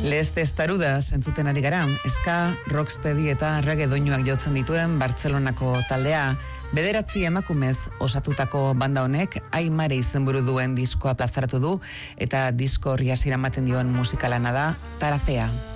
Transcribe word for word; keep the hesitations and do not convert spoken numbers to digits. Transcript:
Les Testarudas entzuten ari gara, ska, rocksteady eta reggae doinuak jotzen dituen Bartzelonako taldea, bederatzi emakumez osatutako banda honek Aimare izenburu duen diskoa plazaratu du eta disko horri hasiera ematen dion musikalana da Tarazea.